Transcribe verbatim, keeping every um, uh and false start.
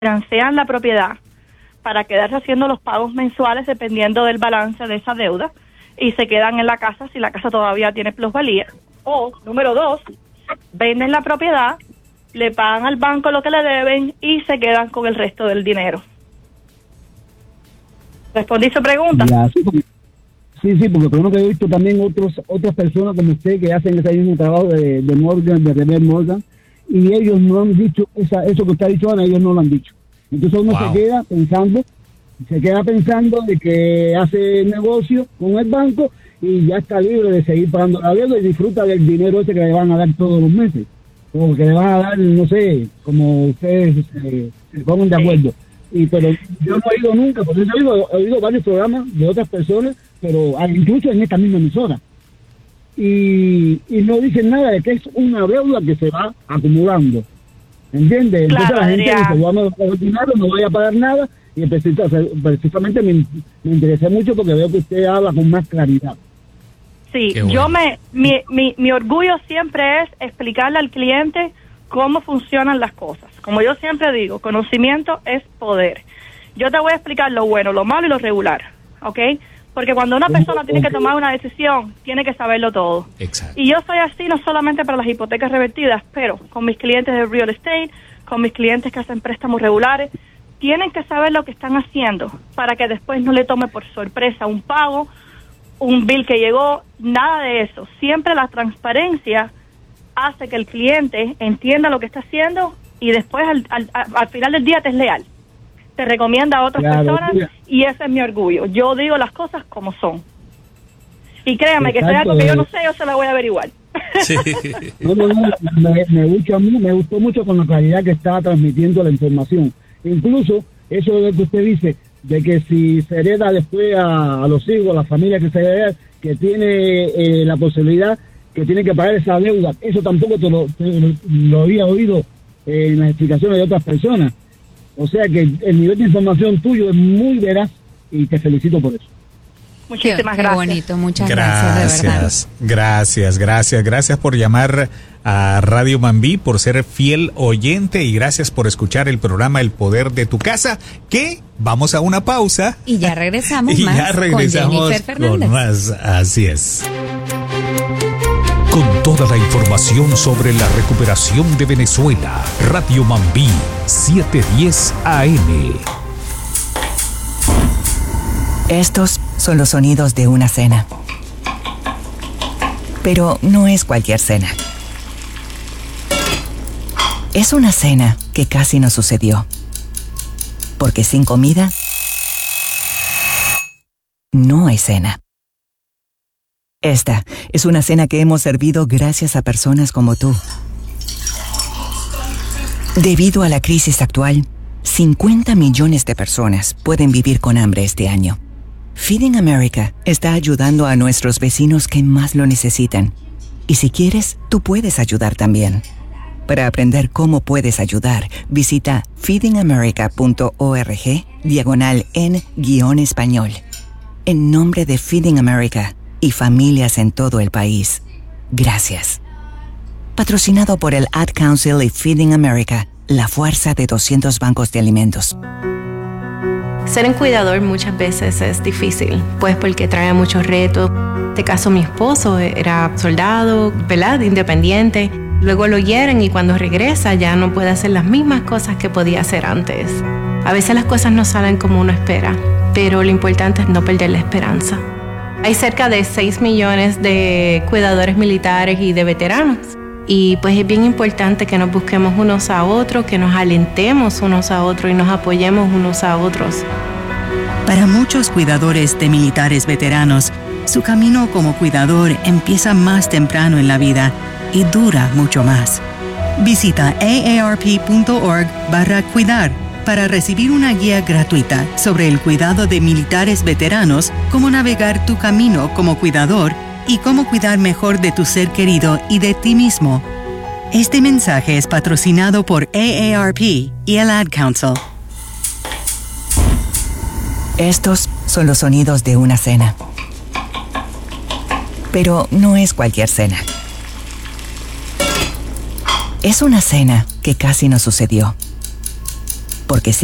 financian la propiedad para quedarse haciendo los pagos mensuales dependiendo del balance de esa deuda y se quedan en la casa si la casa todavía tiene plusvalía. O, número dos, venden la propiedad, le pagan al banco lo que le deben y se quedan con el resto del dinero. ¿Respondí su pregunta? Ya, sí, porque, sí, sí, porque por lo que he visto también otros otras personas como usted que hacen ese mismo trabajo de, de Morgan, de Rever Morgan, y ellos no han dicho esa, eso que usted ha dicho ahora, ellos no lo han dicho. Entonces uno wow. se queda pensando, se queda pensando de que hace negocio con el banco y ya está libre de seguir pagando la deuda y disfruta del dinero ese que le van a dar todos los meses. O que le van a dar, no sé, como ustedes eh, se pongan de acuerdo. Y pero yo no he oído nunca, por eso he oído, he oído varios programas de otras personas, pero incluso en esta misma emisora. Y, y no dicen nada de que es una deuda que se va acumulando. ¿Entiendes? Entonces claro, la gente dice, vamos a pagar dinero, no voy a pagar nada, y precisamente me, me interesé mucho porque veo que usted habla con más claridad. Sí, bueno. yo me, mi, mi, mi orgullo siempre es explicarle al cliente cómo funcionan las cosas. Como yo siempre digo, conocimiento es poder. Yo te voy a explicar lo bueno, lo malo y lo regular, ¿ok? Porque cuando una persona tiene que tomar una decisión, tiene que saberlo todo. Exacto. Y yo soy así no solamente para las hipotecas revertidas, pero con mis clientes de real estate, con mis clientes que hacen préstamos regulares, tienen que saber lo que están haciendo para que después no le tome por sorpresa un pago, un bill que llegó, nada de eso. Siempre la transparencia hace que el cliente entienda lo que está haciendo y después al, al, al final del día te es leal. Te recomienda a otras claro, personas tía. Y ese es mi orgullo. Yo digo las cosas como son. Y créame Exacto. que si hay algo que yo no sé, yo se la voy a averiguar. Sí. No, no, no, me, me, gustó a mí, me gustó mucho con la claridad que estaba transmitiendo la información. Incluso eso de que usted dice, de que si se hereda después a, a los hijos, a la familia que se hereda, que tiene eh, la posibilidad, que tiene que pagar esa deuda, eso tampoco te lo, te, lo, lo había oído eh, en las explicaciones de otras personas. O sea que el nivel de información tuyo es muy veraz y te felicito por eso. Muchísimas qué, gracias. Qué bonito, muchas gracias, gracias, de verdad. Gracias, gracias, gracias por llamar a Radio Mambí, por ser fiel oyente y gracias por escuchar el programa El Poder de tu Casa, que vamos a una pausa. Y ya regresamos y más ya regresamos con Jennifer Fernández. Con más, así es. Con toda la información sobre la recuperación de Venezuela, Radio Mambí, setecientos diez A M. Estos son los sonidos de una cena. Pero no es cualquier cena. Es una cena que casi no sucedió. Porque sin comida, no hay cena. Esta es una cena que hemos servido gracias a personas como tú. Debido a la crisis actual, cincuenta millones de personas pueden vivir con hambre este año. Feeding America está ayudando a nuestros vecinos que más lo necesitan. Y si quieres, tú puedes ayudar también. Para aprender cómo puedes ayudar, visita feedingamerica.org diagonal en guión español. En nombre de Feeding America y familias en todo el país, gracias. Patrocinado por el Ad Council y Feeding America, la fuerza de doscientos bancos de alimentos. Ser un cuidador muchas veces es difícil, pues porque trae muchos retos. En este caso, mi esposo era soldado, ¿verdad? Independiente. Luego lo hieren y cuando regresa ya no puede hacer las mismas cosas que podía hacer antes. A veces las cosas no salen como uno espera, pero lo importante es no perder la esperanza. Hay cerca de seis millones de cuidadores militares y de veteranos. Y pues es bien importante que nos busquemos unos a otros, que nos alentemos unos a otros y nos apoyemos unos a otros. Para muchos cuidadores de militares veteranos, su camino como cuidador empieza más temprano en la vida y dura mucho más. Visita aarp.org barra cuidar para recibir una guía gratuita sobre el cuidado de militares veteranos, cómo navegar tu camino como cuidador y cómo cuidar mejor de tu ser querido y de ti mismo. Este mensaje es patrocinado por A A R P y el Ad Council. Estos son los sonidos de una cena. Pero no es cualquier cena. Es una cena que casi no sucedió. porque